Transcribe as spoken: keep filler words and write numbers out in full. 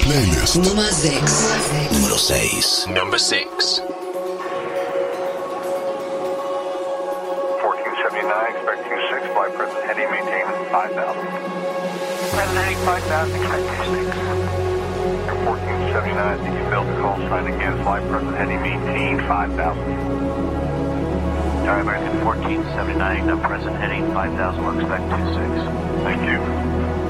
playlist. Nummer sechs. Número seis. Number six. fourteen seventy-nine, expect two six, flight present heading, maintain five thousand. Present heading five thousand, expect two six. fourteen seventy-nine, think you failed to call sign again, flight present heading, maintain five thousand. Tower American fourteen seventy-nine, uh, present heading five thousand, we'll expect two six. Thank you.